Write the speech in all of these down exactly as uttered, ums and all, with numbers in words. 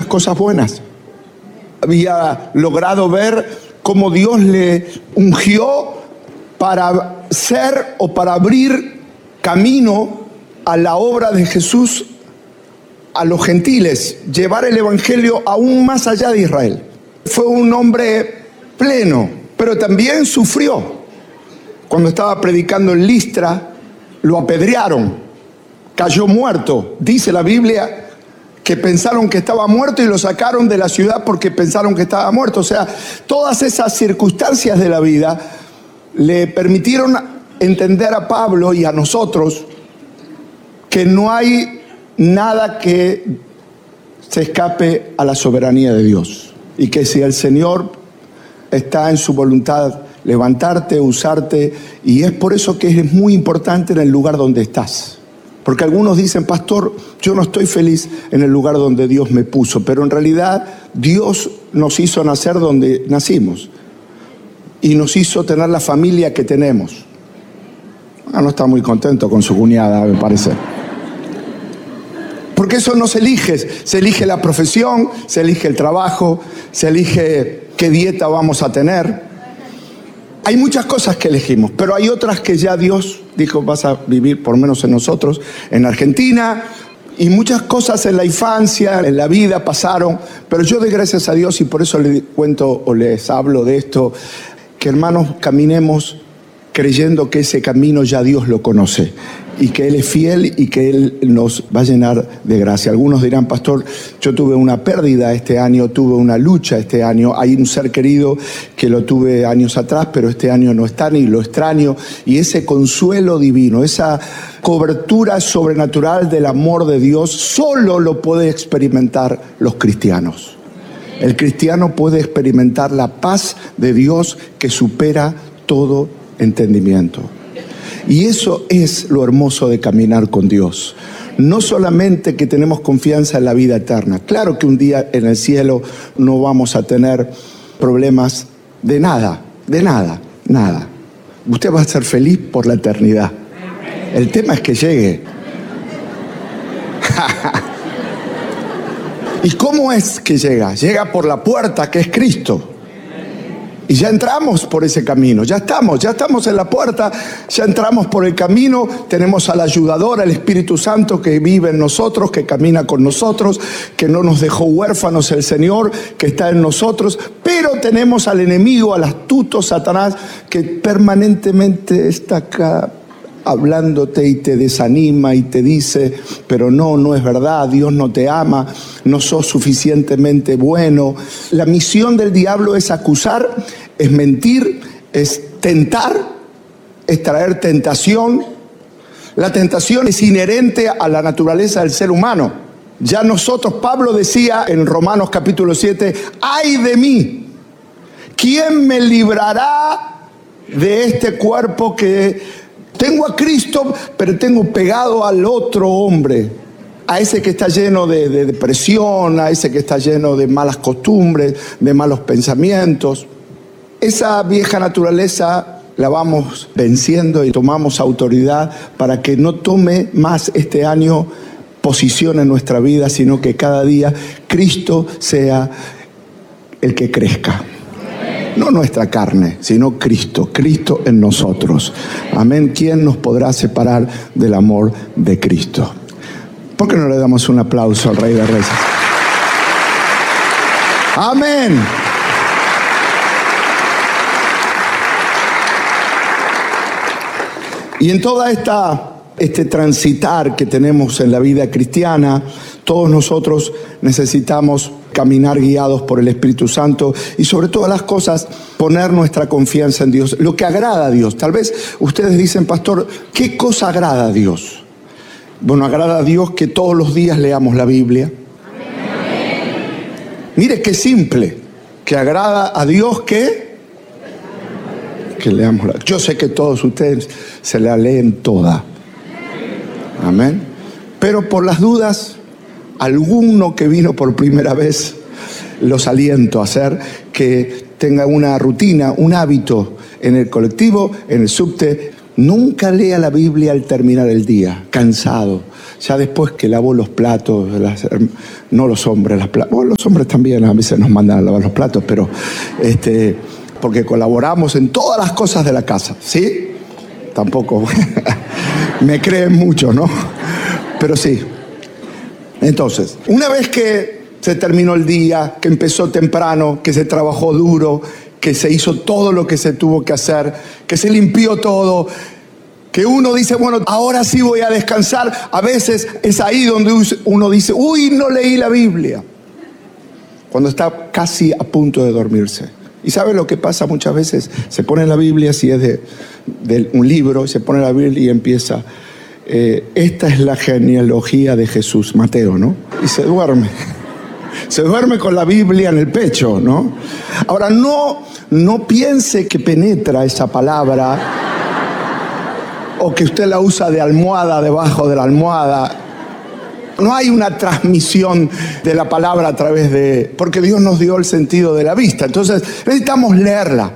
cosas buenas. Había logrado ver cómo Dios le ungió para ser o para abrir camino a la obra de Jesús a los gentiles, llevar el evangelio aún más allá de Israel. Fue un hombre pleno, pero también sufrió. Cuando estaba predicando en Listra, lo apedrearon, cayó muerto. Dice la Biblia que pensaron que estaba muerto y lo sacaron de la ciudad porque pensaron que estaba muerto. O sea, todas esas circunstancias de la vida le permitieron entender a Pablo y a nosotros que no hay nada que se escape a la soberanía de Dios, y que si el Señor está en su voluntad levantarte, usarte, y es por eso que es muy importante en el lugar donde estás. Porque algunos dicen: pastor, yo no estoy feliz en el lugar donde Dios me puso, pero en realidad Dios nos hizo nacer donde nacimos y nos hizo tener la familia que tenemos. Ah, no está muy contento con su cuñada, me parece. Porque eso no se elige, se elige la profesión, se elige el trabajo, se elige qué dieta vamos a tener. Hay muchas cosas que elegimos, pero hay otras que ya Dios dijo: vas a vivir, por lo menos en nosotros, en Argentina. Y muchas cosas en la infancia, en la vida pasaron, pero yo doy gracias a Dios, y por eso les cuento o les hablo de esto, que hermanos, caminemos creyendo que ese camino ya Dios lo conoce, y que Él es fiel y que Él nos va a llenar de gracia. Algunos dirán: pastor, yo tuve una pérdida este año, tuve una lucha este año, hay un ser querido que lo tuve años atrás, pero este año no está y lo extraño. Y ese consuelo divino, esa cobertura sobrenatural del amor de Dios, solo lo puede experimentar los cristianos. El cristiano puede experimentar la paz de Dios que supera todo entendimiento. Y eso es lo hermoso de caminar con Dios. No solamente que tenemos confianza en la vida eterna. Claro que un día en el cielo no vamos a tener problemas de nada, de nada, nada. Usted va a ser feliz por la eternidad. El tema es que llegue. ¿Y cómo es que llega? Llega por la puerta, que es Cristo. Y ya entramos por ese camino, ya estamos, ya estamos en la puerta, ya entramos por el camino, tenemos al ayudador, al Espíritu Santo que vive en nosotros, que camina con nosotros, que no nos dejó huérfanos el Señor, que está en nosotros, pero tenemos al enemigo, al astuto Satanás, que permanentemente está acá hablándote y te desanima y te dice: pero no, no es verdad, Dios no te ama, no sos suficientemente bueno. La misión del diablo es acusar, es mentir, es tentar, es traer tentación. La tentación es inherente a la naturaleza del ser humano. Ya nosotros, Pablo decía en Romanos capítulo siete: ¡ay de mí! ¿Quién me librará de este cuerpo que tengo a Cristo, pero tengo pegado al otro hombre? A ese que está lleno de, de depresión, a ese que está lleno de malas costumbres, de malos pensamientos. Esa vieja naturaleza la vamos venciendo y tomamos autoridad para que no tome más este año posición en nuestra vida, sino que cada día Cristo sea el que crezca. No nuestra carne, sino Cristo, Cristo en nosotros. Amén. ¿Quién nos podrá separar del amor de Cristo? ¿Por qué no le damos un aplauso al Rey de Reyes? Amén. Y en toda esta este transitar que tenemos en la vida cristiana, todos nosotros necesitamos caminar guiados por el Espíritu Santo y sobre todas las cosas poner nuestra confianza en Dios, lo que agrada a Dios. Tal vez ustedes dicen: pastor, ¿qué cosa agrada a Dios? Bueno, agrada a Dios que todos los días leamos la Biblia. Amén. Mire qué simple, que agrada a Dios que, que leamos la... Yo sé que todos ustedes se la leen toda. Amén. Pero por las dudas, alguno que vino por primera vez, los aliento a hacer que tenga una rutina, un hábito en el colectivo, en el subte. Nunca lea la Biblia al terminar el día, cansado. Ya después que lavo los platos, las, no los hombres, las, bueno, los hombres también a veces nos mandan a lavar los platos, pero este, porque colaboramos en todas las cosas de la casa, ¿sí? Tampoco me creen mucho, ¿no? Pero sí. Entonces, una vez que se terminó el día, que empezó temprano, que se trabajó duro, que se hizo todo lo que se tuvo que hacer, que se limpió todo, que uno dice, bueno, ahora sí voy a descansar. A veces es ahí donde uno dice, uy, no leí la Biblia, cuando está casi a punto de dormirse. ¿Y sabe lo que pasa muchas veces? Se pone la Biblia, si es de, de un libro, se pone la Biblia y empieza, eh, esta es la genealogía de Jesús, Mateo, ¿no? Y se duerme. Se duerme con la Biblia en el pecho, ¿no? Ahora, no, no piense que penetra esa palabra o que usted la usa de almohada, debajo de la almohada. No hay una transmisión de la palabra a través de... Porque Dios nos dio el sentido de la vista. Entonces, necesitamos leerla.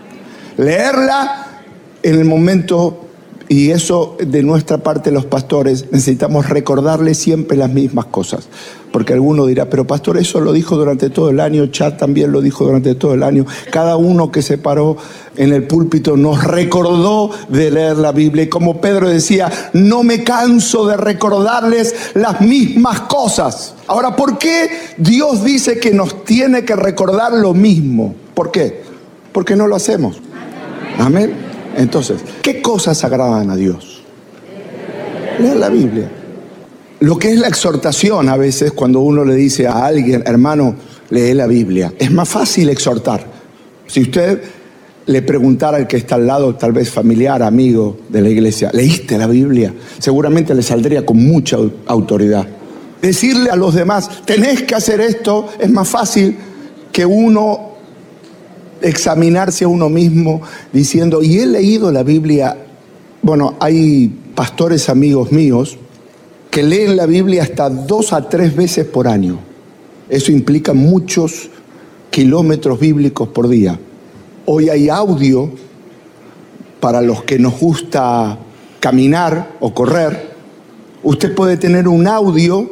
Leerla en el momento... Y eso de nuestra parte los pastores, necesitamos recordarle siempre las mismas cosas. Porque alguno dirá, pero pastor, eso lo dijo durante todo el año, Chad también lo dijo durante todo el año. Cada uno que se paró en el púlpito nos recordó de leer la Biblia. Y como Pedro decía, no me canso de recordarles las mismas cosas. Ahora, ¿por qué Dios dice que nos tiene que recordar lo mismo? ¿Por qué? Porque no lo hacemos. Amén. Entonces, ¿qué cosas agradan a Dios? Leer la Biblia. Lo que es la exhortación a veces, cuando uno le dice a alguien, hermano, lee la Biblia, es más fácil exhortar. Si usted le preguntara al que está al lado, tal vez familiar, amigo de la iglesia, ¿leíste la Biblia? Seguramente le saldría con mucha autoridad. Decirle a los demás, tenés que hacer esto, es más fácil que uno examinarse a uno mismo diciendo, y he leído la Biblia. Bueno, hay pastores amigos míos que leen la Biblia hasta dos a tres veces por año. Eso implica muchos kilómetros bíblicos por día. Hoy hay audio para los que nos gusta caminar o correr. Usted puede tener un audio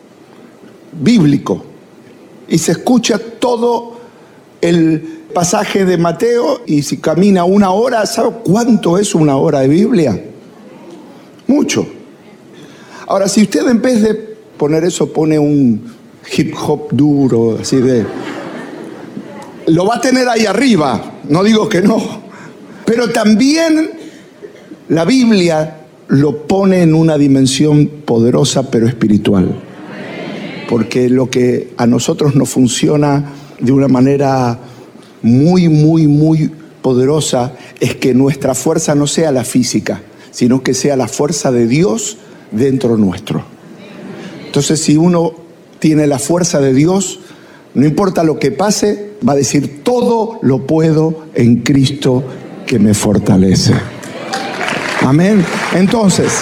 bíblico y se escucha todo el pasaje de Mateo, y si camina una hora, ¿sabe cuánto es una hora de Biblia? Mucho. Ahora, si usted en vez de poner eso pone un hip hop duro, así de... Lo va a tener ahí arriba, no digo que no, pero también la Biblia lo pone en una dimensión poderosa pero espiritual. Porque lo que a nosotros nos funciona de una manera muy, muy, muy poderosa es que nuestra fuerza no sea la física, sino que sea la fuerza de Dios dentro nuestro. Entonces, si uno tiene la fuerza de Dios, no importa lo que pase, va a decir, todo lo puedo en Cristo que me fortalece. Amén. Entonces,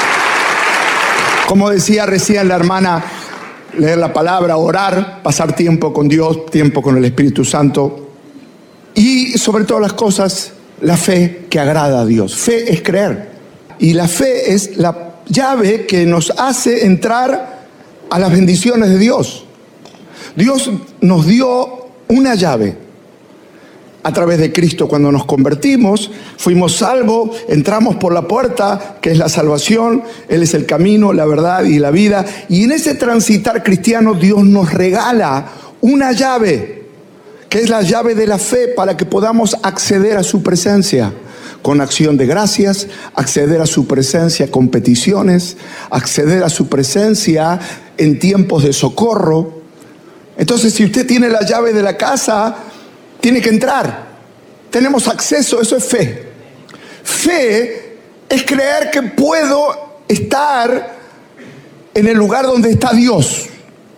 como decía recién la hermana, leer la palabra, orar, pasar tiempo con Dios, tiempo con el Espíritu Santo. Y sobre todas las cosas, la fe que agrada a Dios. Fe es creer. Y la fe es la llave que nos hace entrar a las bendiciones de Dios. Dios nos dio una llave. A través de Cristo, cuando nos convertimos, fuimos salvos, entramos por la puerta, que es la salvación. Él es el camino, la verdad y la vida. Y en ese transitar cristiano, Dios nos regala una llave, que es la llave de la fe, para que podamos acceder a su presencia con acción de gracias, acceder a su presencia con peticiones, acceder a su presencia en tiempos de socorro. Entonces, si usted tiene la llave de la casa, tiene que entrar. Tenemos acceso, eso es fe. Fe es creer que puedo estar en el lugar donde está Dios.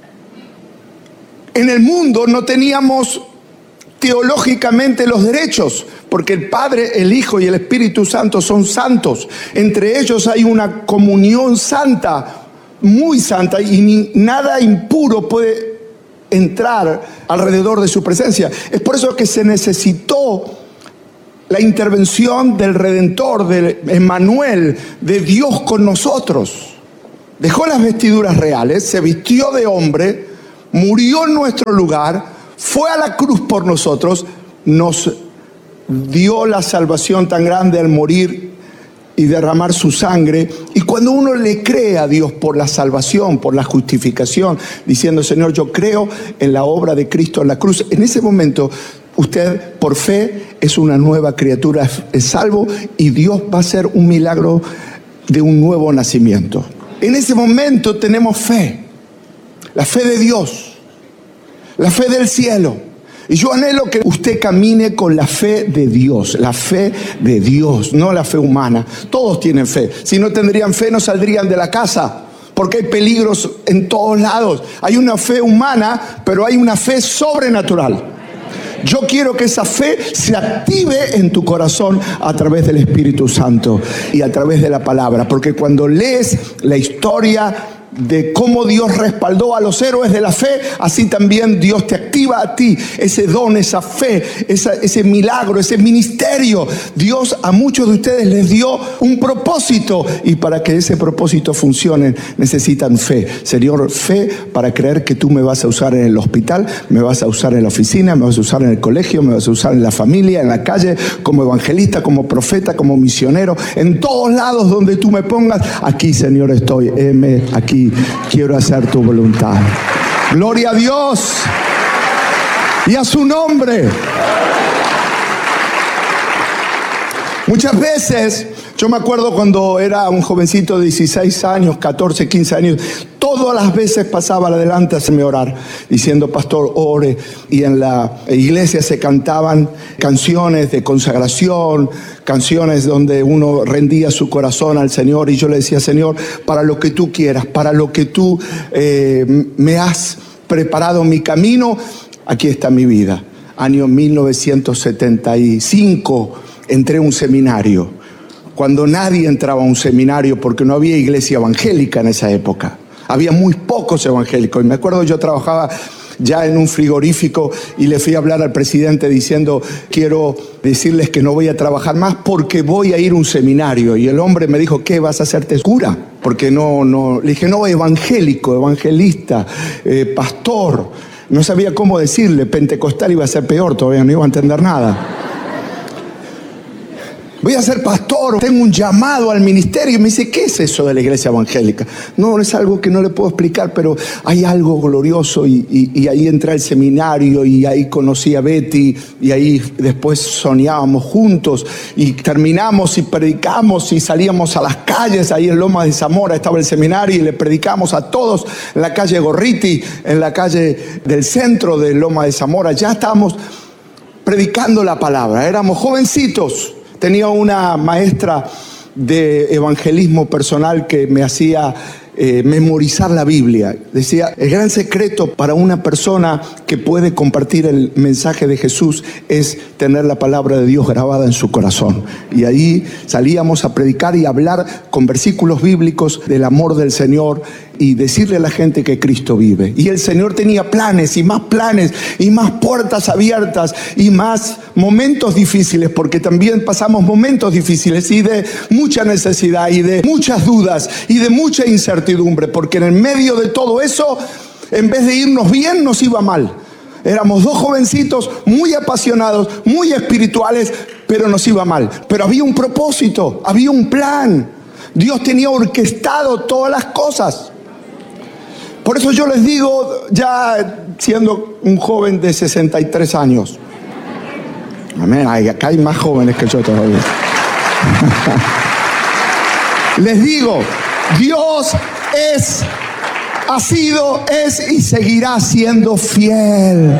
En el mundo no teníamos teológicamente los derechos, porque el Padre, el Hijo y el Espíritu Santo son santos. Entre ellos hay una comunión santa, muy santa, y ni, nada impuro puede entrar alrededor de su presencia. Es por eso que se necesitó la intervención del Redentor, de Emmanuel, de Dios con nosotros. dejó las vestiduras reales, se vistió de hombre, murió en nuestro lugar, fue a la cruz por nosotros, nos dio la salvación tan grande al morir y derramar su sangre. Y cuando uno le cree a Dios por la salvación, por la justificación, diciendo: Señor, yo creo en la obra de Cristo en la cruz, en ese momento usted por fe es una nueva criatura, es salvo, y Dios va a hacer un milagro de un nuevo nacimiento. En ese momento tenemos fe, la fe de Dios, la fe del cielo. Y yo anhelo que usted camine con la fe de Dios, la fe de Dios, no la fe humana. Todos tienen fe. Si no tendrían fe, no saldrían de la casa, porque hay peligros en todos lados. Hay una fe humana, pero hay una fe sobrenatural. Yo quiero que esa fe se active en tu corazón a través del Espíritu Santo y a través de la palabra, porque cuando lees la historia de cómo Dios respaldó a los héroes de la fe, así también Dios te activa a ti ese don, esa fe, esa, ese milagro, ese ministerio. Dios a muchos de ustedes les dio un propósito, y para que ese propósito funcione necesitan fe. Señor, fe para creer que tú me vas a usar en el hospital, me vas a usar en la oficina, me vas a usar en el colegio, me vas a usar en la familia, en la calle, como evangelista, como profeta, como misionero, en todos lados donde tú me pongas. Aquí, Señor, estoy, heme aquí. Quiero hacer tu voluntad. Gloria a Dios y a su nombre. Muchas veces, yo me acuerdo cuando era un jovencito de dieciséis años, catorce, quince años, todas las veces pasaba adelante a hacerme orar, diciendo: pastor, ore. Y en la iglesia se cantaban canciones de consagración, canciones donde uno rendía su corazón al Señor. Y yo le decía: Señor, para lo que tú quieras, para lo que tú eh, me has preparado mi camino, aquí está mi vida. Año mil novecientos setenta y cinco, entré a un seminario, cuando nadie entraba a un seminario porque no había iglesia evangélica en esa época. Había muy pocos evangélicos. Y me acuerdo, yo trabajaba ya en un frigorífico y le fui a hablar al presidente diciendo: quiero decirles que no voy a trabajar más porque voy a ir a un seminario. Y el hombre me dijo: ¿qué vas a hacerte? Cura. Porque no, no, le dije: no, evangélico, evangelista, eh, pastor. No sabía cómo decirle. Pentecostal iba a ser peor, todavía no iba a entender nada. Voy a ser pastor, tengo un llamado al ministerio. Y me dice: ¿qué es eso de la iglesia evangélica? No, es algo que no le puedo explicar, pero hay algo glorioso. Y, y, y ahí entré al seminario y ahí conocí a Betty, y ahí después soñábamos juntos y terminamos y predicamos y salíamos a las calles. Ahí en Lomas de Zamora estaba el seminario y le predicamos a todos en la calle Gorriti, en la calle del centro de Lomas de Zamora. Ya estábamos predicando la palabra, éramos jovencitos. Tenía una maestra de evangelismo personal que me hacía eh, memorizar la Biblia. Decía: el gran secreto para una persona que puede compartir el mensaje de Jesús es tener la palabra de Dios grabada en su corazón. Y ahí salíamos a predicar y hablar con versículos bíblicos del amor del Señor y decirle a la gente que Cristo vive. Y el Señor tenía planes y más planes y más puertas abiertas y más momentos difíciles, porque también pasamos momentos difíciles y de mucha necesidad y de muchas dudas y de mucha incertidumbre, porque en el medio de todo eso, en vez de irnos bien, nos iba mal. Éramos dos jovencitos muy apasionados, muy espirituales, pero nos iba mal. Pero había un propósito, había un plan. Dios tenía orquestado todas las cosas. Por eso yo les digo, ya siendo un joven de sesenta y tres años, amén, acá hay más jóvenes que yo todavía. Les digo, Dios es, ha sido, es y seguirá siendo fiel.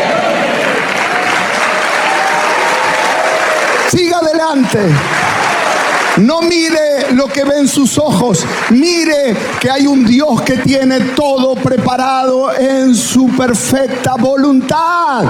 Siga adelante. No mire lo que ven sus ojos, mire que hay un Dios que tiene todo preparado en su perfecta voluntad.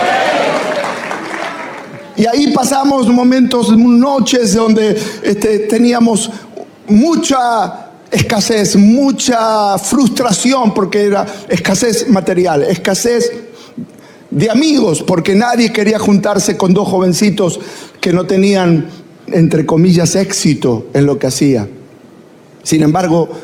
Y ahí pasamos momentos, noches donde este, teníamos mucha escasez, mucha frustración, porque era escasez material, escasez de amigos, porque nadie quería juntarse con dos jovencitos que no tenían, entre comillas, éxito en lo que hacía. Sin embargo,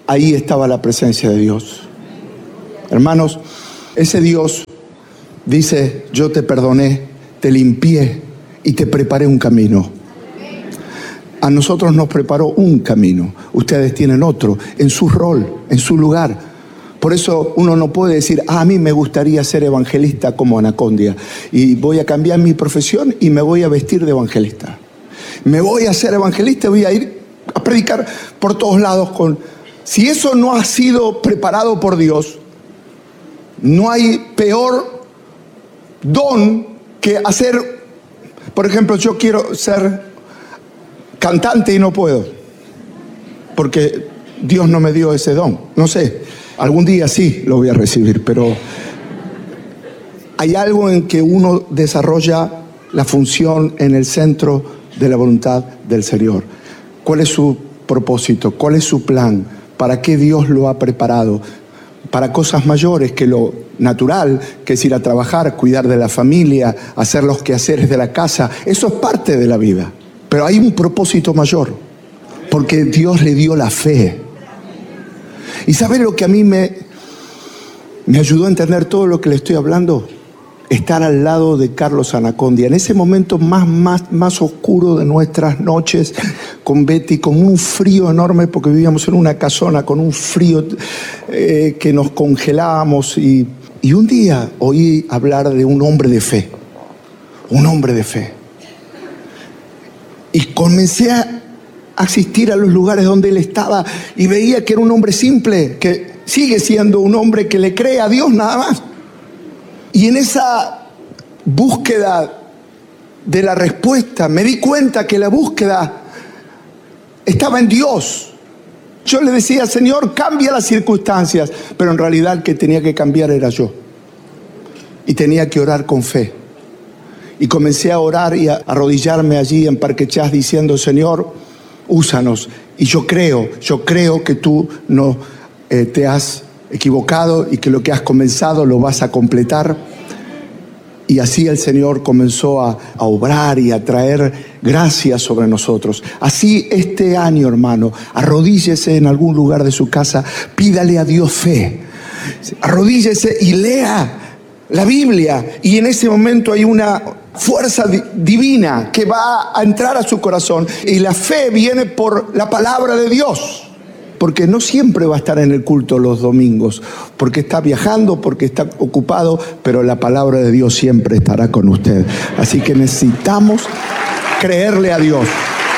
ahí estaba la presencia de Dios. Hermanos, ese Dios dice, yo te perdoné, te limpié y te preparé un camino. A nosotros nos preparó un camino, ustedes tienen otro, en su rol, en su lugar. Por eso uno no puede decir, ah, a mí me gustaría ser evangelista como Anacondia y voy a cambiar mi profesión y me voy a vestir de evangelista. Me voy a ser evangelista y voy a ir a predicar por todos lados. Con... Si eso no ha sido preparado por Dios, no hay peor don que hacer. Por ejemplo, yo quiero ser cantante y no puedo, porque Dios no me dio ese don. No sé, algún día sí lo voy a recibir, pero hay algo en que uno desarrolla la función en el centro de la voluntad del Señor. ¿Cuál es su propósito? ¿Cuál es su plan? ¿Para qué Dios lo ha preparado? Para cosas mayores que lo natural, que es ir a trabajar, cuidar de la familia, hacer los quehaceres de la casa. Eso es parte de la vida. Pero hay un propósito mayor, porque Dios le dio la fe. ¿Y sabe lo que a mí me, me ayudó a entender todo lo que le estoy hablando? Estar al lado de Carlos Anacondia, en ese momento más, más, más oscuro de nuestras noches, con Betty, con un frío enorme, porque vivíamos en una casona, con un frío eh, que nos congelábamos. Y, y un día oí hablar de un hombre de fe, un hombre de fe. Y comencé a asistir a los lugares donde él estaba y veía que era un hombre simple, que sigue siendo un hombre que le cree a Dios nada más. Y en esa búsqueda de la respuesta me di cuenta que la búsqueda estaba en Dios. Yo le decía, Señor, cambia las circunstancias, pero en realidad el que tenía que cambiar era yo. Y tenía que orar con fe. Y comencé a orar y a arrodillarme allí en Parque Chas diciendo, Señor, úsanos. Y yo creo, yo creo que tú no eh, te has equivocado y que lo que has comenzado lo vas a completar. Y así el Señor comenzó a, a obrar y a traer gracias sobre nosotros. Así este año, hermano, arrodíllese en algún lugar de su casa, pídale a Dios fe. Arrodíllese y lea la Biblia, y en ese momento hay una fuerza di- divina que va a entrar a su corazón, y la fe viene por la palabra de Dios, porque no siempre va a estar en el culto los domingos, porque está viajando, porque está ocupado, pero la palabra de Dios siempre estará con usted. Así que necesitamos creerle a Dios.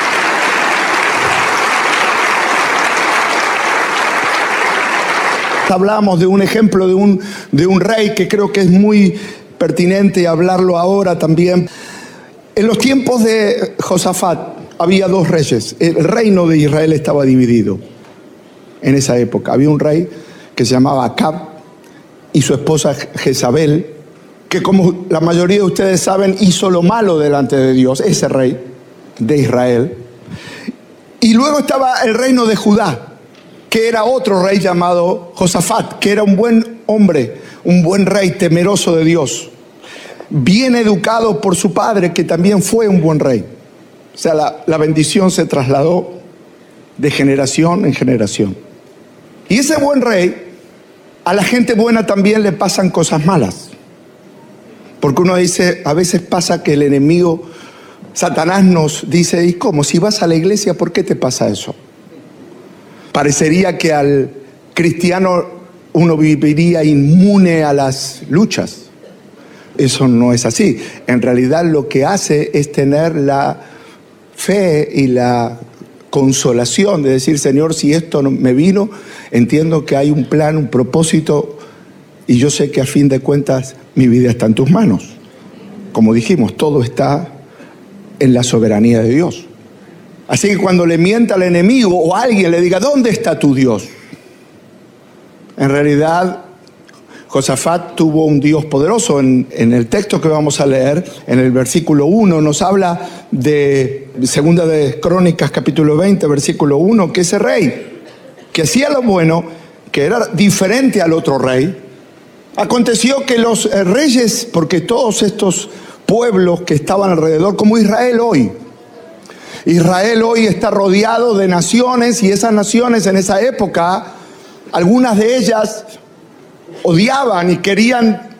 Hablamos de un ejemplo de un, de un rey que creo que es muy pertinente hablarlo ahora también. En los tiempos de Josafat había dos reyes. El reino de Israel estaba dividido en esa época. Había un rey que se llamaba Acab y su esposa Jezabel, que como la mayoría de ustedes saben, hizo lo malo delante de Dios, ese rey de Israel. Y luego estaba el reino de Judá, que era otro rey llamado Josafat, que era un buen hombre, un buen rey temeroso de Dios, bien educado por su padre, que también fue un buen rey. O sea, la, la bendición se trasladó de generación en generación. Y ese buen rey, a la gente buena también le pasan cosas malas. Porque uno dice, a veces pasa que el enemigo, Satanás, nos dice, ¿y cómo? Si vas a la iglesia, ¿por qué te pasa eso? Parecería que al cristiano uno viviría inmune a las luchas. Eso no es así. En realidad lo que hace es tener la fe y la consolación de decir, Señor, si esto no me vino, entiendo que hay un plan, un propósito, y yo sé que a fin de cuentas mi vida está en tus manos. Como dijimos, todo está en la soberanía de Dios. Así que cuando le mienta al enemigo o a alguien le diga, ¿dónde está tu Dios? En realidad, Josafat tuvo un Dios poderoso. En, en el texto que vamos a leer, en el versículo uno, nos habla de Segunda de Crónicas, capítulo veinte, versículo uno, que ese rey, que hacía lo bueno, que era diferente al otro rey, aconteció que los reyes, porque todos estos pueblos que estaban alrededor, como Israel hoy, Israel hoy está rodeado de naciones, y esas naciones en esa época algunas de ellas odiaban y querían